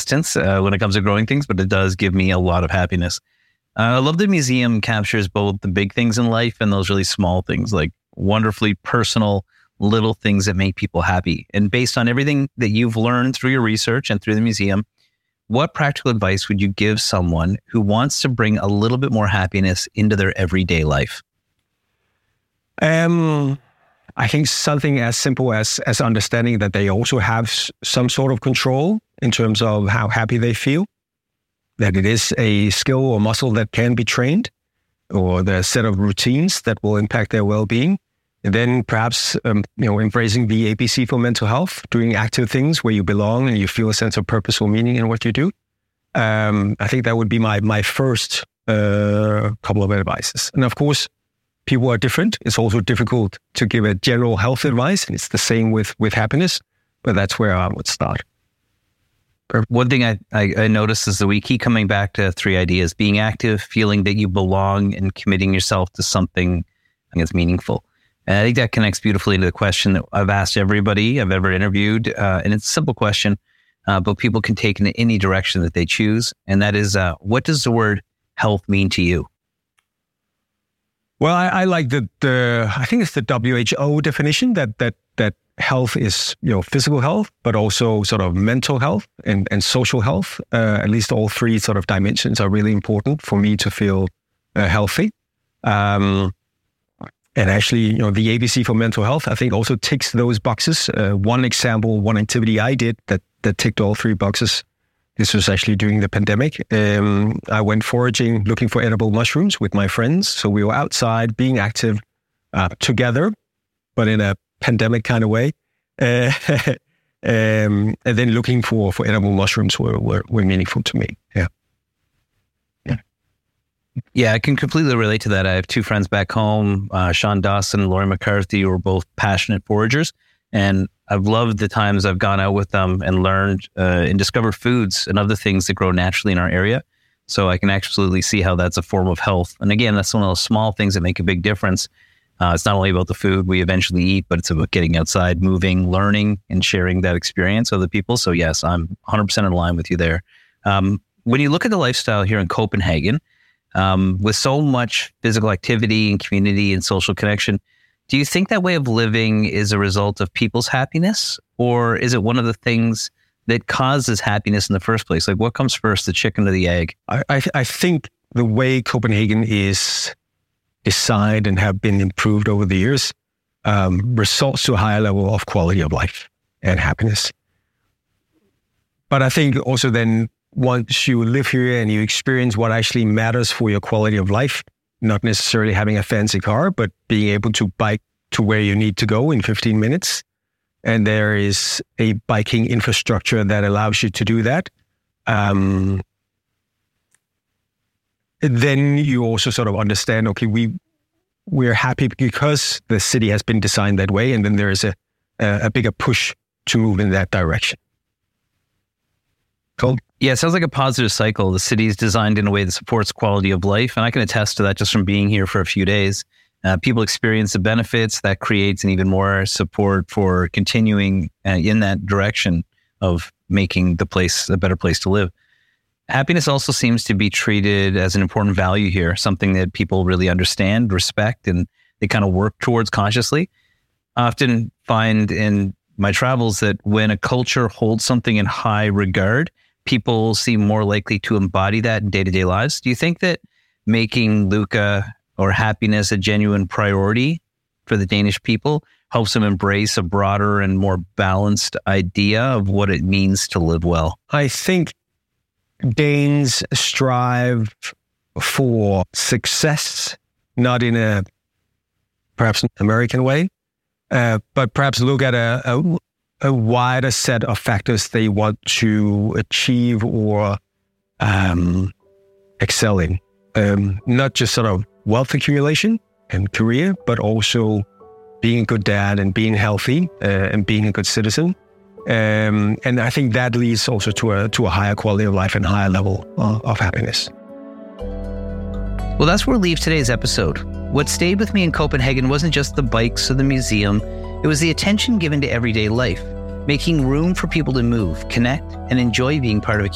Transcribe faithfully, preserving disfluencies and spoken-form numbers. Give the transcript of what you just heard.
resistance uh, when it comes to growing things, but it does give me a lot of happiness. Uh, I love the museum captures both the big things in life and those really small things, like wonderfully personal little things that make people happy. And based on everything that you've learned through your research and through the museum, what practical advice would you give someone who wants to bring a little bit more happiness into their everyday life? Um, I think something as simple as as understanding that they also have s- some sort of control in terms of how happy they feel, that it is a skill or muscle that can be trained, or the set of routines that will impact their well-being. And then perhaps um, you know, embracing the A B C for mental health, doing active things where you belong and you feel a sense of purpose or meaning in what you do. Um, I think that would be my my first uh, couple of advices. And of course, people are different. It's also difficult to give a general health advice, and it's the same with with happiness. But that's where I would start. One thing I, I, I noticed is that we keep coming back to three ideas: being active, feeling that you belong, and committing yourself to something that's meaningful. And I think that connects beautifully to the question that I've asked everybody I've ever interviewed. Uh, and it's a simple question, uh, but people can take in any direction that they choose. And that is, uh, what does the word health mean to you? Well, I, I like the, the, I think it's the W H O definition that, that, that health is, you know, physical health, but also sort of mental health and, and social health. Uh, at least all three sort of dimensions are really important for me to feel uh, healthy. Um, And actually, you know, the A B C for mental health, I think, also ticks those boxes. Uh, one example, one activity I did that that ticked all three boxes. This was actually during the pandemic. Um, I went foraging, looking for edible mushrooms with my friends. So we were outside, being active uh, together, but in a pandemic kind of way. Uh, um, and then looking for, for edible mushrooms were, were were meaningful to me. Yeah. Yeah, I can completely relate to that. I have two friends back home, uh, Sean Dawson and Laurie McCarthy, who are both passionate foragers. And I've loved the times I've gone out with them and learned uh, and discovered foods and other things that grow naturally in our area. So I can absolutely see how that's a form of health. And again, that's one of those small things that make a big difference. Uh, it's not only about the food we eventually eat, but it's about getting outside, moving, learning, and sharing that experience with other people. So yes, I'm one hundred percent in line with you there. Um, when you look at the lifestyle here in Copenhagen, Um, with so much physical activity and community and social connection, do you think that way of living is a result of people's happiness, or is it one of the things that causes happiness in the first place? Like, what comes first, the chicken or the egg? I, I, I think the way Copenhagen is designed and have been improved over the years um, results to a higher level of quality of life and happiness. But I think also then, once you live here and you experience what actually matters for your quality of life, not necessarily having a fancy car, but being able to bike to where you need to go in fifteen minutes. And there is a biking infrastructure that allows you to do that. Um, then you also sort of understand, okay, we, we're happy because the city has been designed that way. And then there is a, a, a bigger push to move in that direction. Cool. Yeah, it sounds like a positive cycle. The city is designed in a way that supports quality of life. And I can attest to that just from being here for a few days. Uh, people experience the benefits. That creates an even more support for continuing uh, in that direction of making the place a better place to live. Happiness also seems to be treated as an important value here, something that people really understand, respect, and they kind of work towards consciously. I often find in my travels that when a culture holds something in high regard, people seem more likely to embody that in day-to-day lives. Do you think that making Lykke or happiness a genuine priority for the Danish people helps them embrace a broader and more balanced idea of what it means to live well? I think Danes strive for success, not in a perhaps an American way, uh, but perhaps look at a, a a wider set of factors they want to achieve or um, excel in. Um, not just sort of wealth accumulation and career, but also being a good dad and being healthy uh, and being a good citizen. Um, and I think that leads also to a to a higher quality of life and higher level uh, of happiness. Well, that's where we'll leave today's episode. What stayed with me in Copenhagen wasn't just the bikes or the museum. It was the attention given to everyday life, making room for people to move, connect, and enjoy being part of a